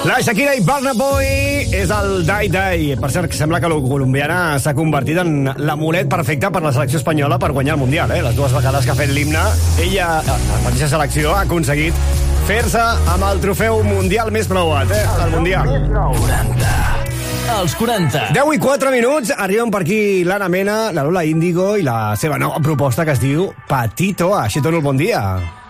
La Shakira i Burna Boy és el Die Die. Per cert, sembla que la colombiana s'ha convertit en l'amulet perfecte per la selecció espanyola per guanyar el Mundial. Les dues vegades que ha fet l'himne, ella, la mateixa selecció, ha aconseguit fer-se amb el trofeu mundial més preuat, el Mundial. 40. Els 40. 10 i 4 minuts, arriben per aquí l'Anna Mena, la Lola Índigo i la seva nova proposta que es diu Patito. Així torno el bon dia.